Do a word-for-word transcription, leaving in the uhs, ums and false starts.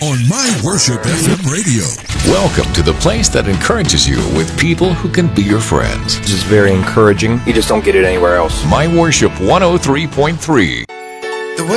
on My Worship F M Radio. Welcome to the place that encourages you with people who can be your friends. This is very encouraging. You just don't get it anywhere else. My Worship one oh three point three.